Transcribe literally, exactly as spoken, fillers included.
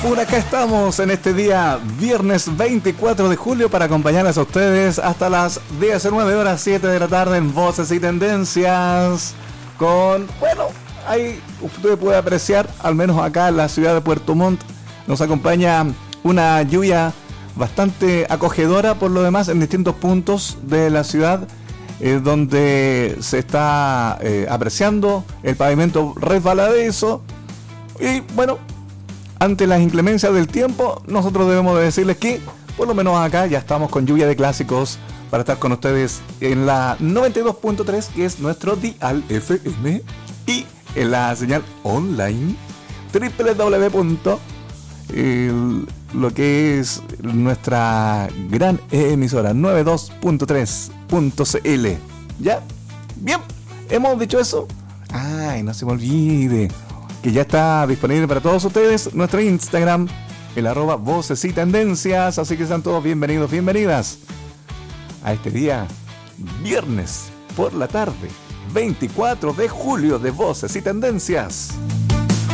Por acá estamos en este día, viernes veinticuatro de julio, para acompañarles a ustedes hasta las diecinueve horas siete de la tarde en Voces y Tendencias. Con, bueno, ahí usted puede apreciar, al menos acá en la ciudad de Puerto Montt, nos acompaña una lluvia bastante acogedora por lo demás en distintos puntos de la ciudad, eh, donde se está eh, apreciando el pavimento resbaladizo. Y bueno, ante las inclemencias del tiempo, nosotros debemos de decirles que, por lo menos acá, ya estamos con lluvia de clásicos para estar con ustedes en la noventa y dos punto tres, que es nuestro dial F M, y en la señal online doble u doble u doble u punto lo que es nuestra gran emisora noventa y dos punto tres punto c l. ¿Ya? Bien, hemos dicho eso. Ay, no se me olvide que ya está disponible para todos ustedes nuestro Instagram, el arroba Voces y Tendencias. Así que sean todos bienvenidos, bienvenidas a este día, viernes por la tarde, veinticuatro de julio, de Voces y Tendencias.